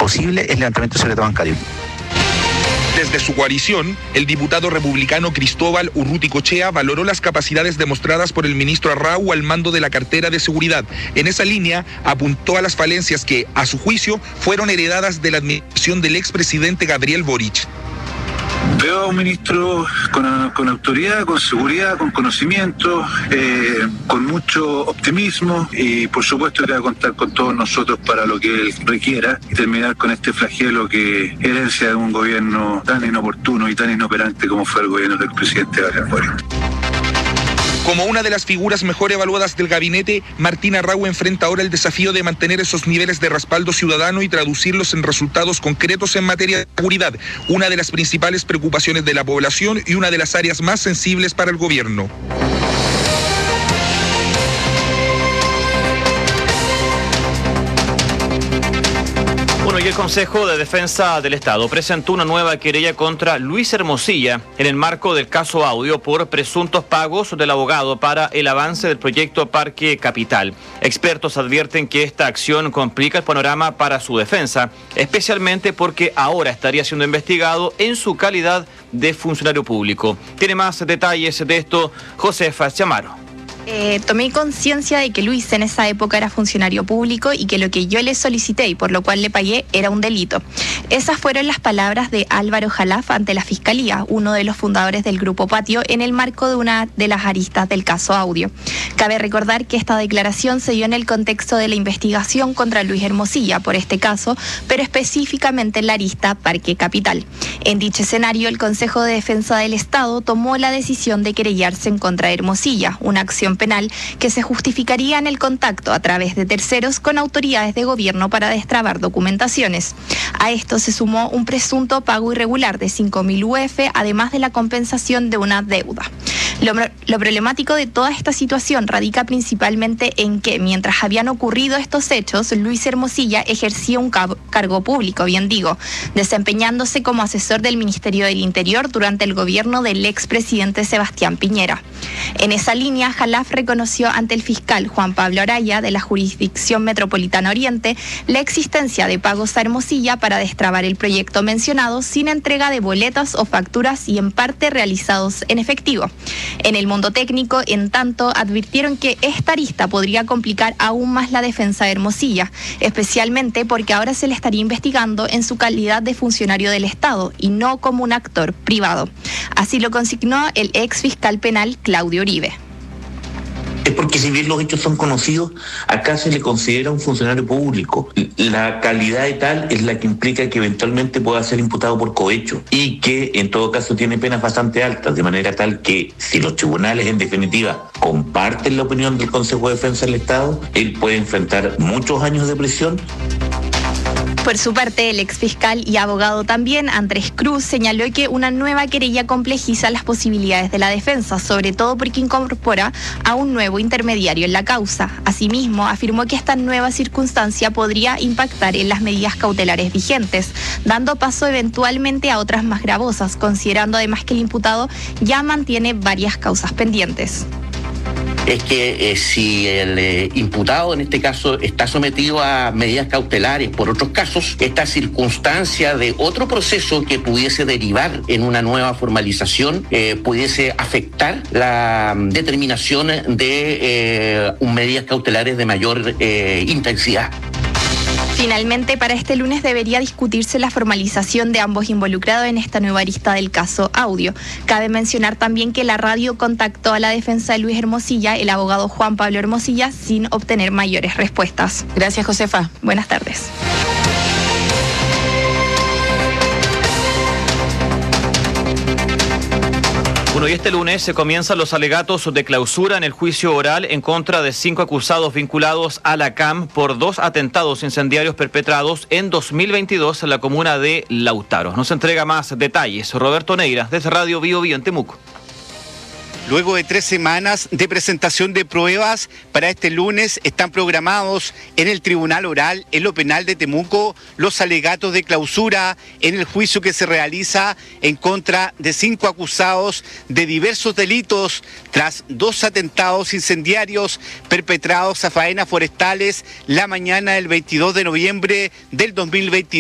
posible el levantamiento del secreto bancario. Desde su coalición, el diputado republicano Cristóbal Urruticochea valoró las capacidades demostradas por el ministro Arrau al mando de la cartera de seguridad. En esa línea, apuntó a las falencias que, a su juicio, fueron heredadas de la administración del expresidente Gabriel Boric. Veo a un ministro con autoridad, con seguridad, con conocimiento, con mucho optimismo y por supuesto que va a contar con todos nosotros para lo que él requiera y terminar con este flagelo que herencia de un gobierno tan inoportuno y tan inoperante como fue el gobierno del presidente Gabriel Boric. Como una de las figuras mejor evaluadas del gabinete, Martín Arrau enfrenta ahora el desafío de mantener esos niveles de respaldo ciudadano y traducirlos en resultados concretos en materia de seguridad, una de las principales preocupaciones de la población y una de las áreas más sensibles para el gobierno. Y el Consejo de Defensa del Estado presentó una nueva querella contra Luis Hermosilla en el marco del caso Audio por presuntos pagos del abogado para el avance del proyecto Parque Capital. Expertos advierten que esta acción complica el panorama para su defensa, especialmente porque ahora estaría siendo investigado en su calidad de funcionario público. Tiene más detalles de esto Josefa Chamaro. Tomé conciencia de que Luis en esa época era funcionario público y que lo que yo le solicité y por lo cual le pagué era un delito. Esas fueron las palabras de Álvaro Jalaf ante la Fiscalía, uno de los fundadores del Grupo Patio, en el marco de una de las aristas del caso Audio. Cabe recordar que esta declaración se dio en el contexto de la investigación contra Luis Hermosilla por este caso, pero específicamente en la arista Parque Capital. En dicho escenario, el Consejo de Defensa del Estado tomó la decisión de querellarse en contra de Hermosilla, una acción penal que se justificaría en el contacto a través de terceros con autoridades de gobierno para destrabar documentaciones. A esto se sumó un presunto pago irregular de 5.000 UF, además de la compensación de una deuda. Lo problemático de toda esta situación radica principalmente en que, mientras habían ocurrido estos hechos, Luis Hermosilla ejercía un cargo público, bien digo, desempeñándose como asesor del Ministerio del Interior durante el gobierno del expresidente Sebastián Piñera. En esa línea, Jalaf reconoció ante el fiscal Juan Pablo Araya, de la Jurisdicción Metropolitana Oriente, la existencia de pagos a Hermosilla para destrabar el proyecto mencionado sin entrega de boletas o facturas y en parte realizados en efectivo. En el mundo técnico, en tanto, advirtieron que esta arista podría complicar aún más la defensa de Hermosilla, especialmente porque ahora se le estaría investigando en su calidad de funcionario del Estado y no como un actor privado. Así lo consignó el ex fiscal penal Claudio Uribe. Es porque si bien los hechos son conocidos, acá se le considera un funcionario público. La calidad de tal es la que implica que eventualmente pueda ser imputado por cohecho y que en todo caso tiene penas bastante altas, de manera tal que si los tribunales en definitiva comparten la opinión del Consejo de Defensa del Estado, él puede enfrentar muchos años de prisión. Por su parte, el exfiscal y abogado también, Andrés Cruz, señaló que una nueva querella complejiza las posibilidades de la defensa, sobre todo porque incorpora a un nuevo intermediario en la causa. Asimismo, afirmó que esta nueva circunstancia podría impactar en las medidas cautelares vigentes, dando paso eventualmente a otras más gravosas, considerando además que el imputado ya mantiene varias causas pendientes. Es que si el imputado en este caso está sometido a medidas cautelares por otros casos, esta circunstancia de otro proceso que pudiese derivar en una nueva formalización pudiese afectar la determinación de medidas cautelares de mayor intensidad. Finalmente, para este lunes debería discutirse la formalización de ambos involucrados en esta nueva arista del caso Audio. Cabe mencionar también que la radio contactó a la defensa de Luis Hermosilla, el abogado Juan Pablo Hermosilla, sin obtener mayores respuestas. Gracias, Josefa. Buenas tardes. Bueno, y este lunes se comienzan los alegatos de clausura en el juicio oral en contra de 5 acusados vinculados a la CAM por 2 atentados incendiarios perpetrados en 2022 en la comuna de Lautaro. Nos entrega más detalles Roberto Neira, desde Radio Bio Bio en Temuco. Luego de 3 semanas de presentación de pruebas, para este lunes están programados en el Tribunal Oral, en lo penal de Temuco, los alegatos de clausura en el juicio que se realiza en contra de 5 acusados de diversos delitos tras 2 atentados incendiarios perpetrados a faenas forestales la mañana del 22 de noviembre del 2022.